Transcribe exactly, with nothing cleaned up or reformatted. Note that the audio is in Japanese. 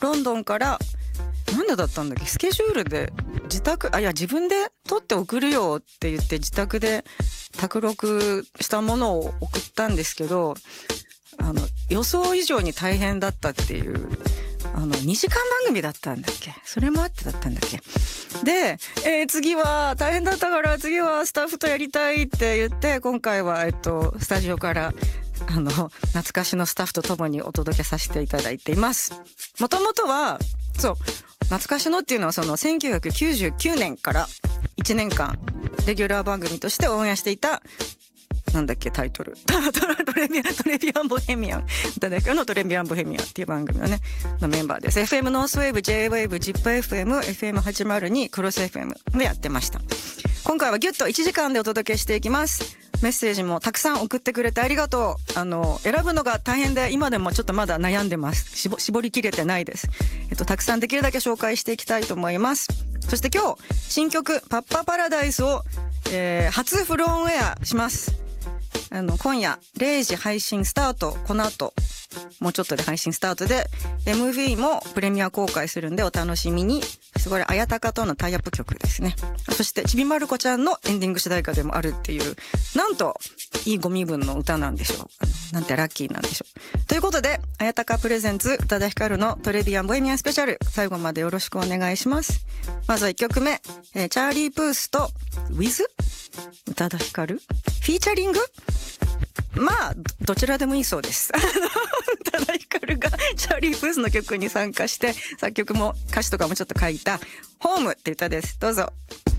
ロンドンからなんでだったんだっけ、スケジュールで自宅、あいや自分で撮って送るよって言って自宅で卓録したものを送ったんですけど、あの予想以上に大変だったっていう、あのにじかん番組だったんだっけ、それもあってだったんだっけで、えー、次は大変だったから次はスタッフとやりたいって言って、今回はえっとスタジオからあの懐かしのスタッフとともにお届けさせていただいています。もともとはそう懐かしのっていうのはそのせんきゅうひゃくきゅうじゅうきゅうねんからいちねんかんレギュラー番組としてオンエアしていた、なんだっけタイトルトレビアントレビアンボヘミアンだねのトレビアンボヘミアンっていう番組のねのメンバーです。 エフエム ノースウェーブ J ウェーブ ジップ エフエム エフエムはちまるに クロス エフエム でやってました。今回はギュッといちじかんでお届けしていきます。メッセージもたくさん送ってくれてありがとう。あの選ぶのが大変で今でもちょっとまだ悩んでます。絞絞りきれてないです。えっとたくさんできるだけ紹介していきたいと思います。そして今日新曲パッパパラダイスを、えー、初フルオンエアします。あの今夜れいじ配信スタート。この後もうちょっとで配信スタートで エムブイ もプレミア公開するんでお楽しみに。これ綾鷹とのタイアップ曲ですね。そしてちびまる子ちゃんのエンディング主題歌でもあるっていう、なんといいご身分の歌なんでしょう。なんてラッキーなんでしょう。ということで綾鷹プレゼンツ宇多田ヒカルのトレビアンボヘミアンスペシャル、最後までよろしくお願いします。まずはいっきょくめ、えー、チャーリー・プースと With 宇多田ヒカルフィーチャリング、まあどちらでもいいそうです。宇多田ヒカルがチャーリー・プースの曲に参加して作曲も歌詞とかもちょっと書いたホームって歌です。どうぞ。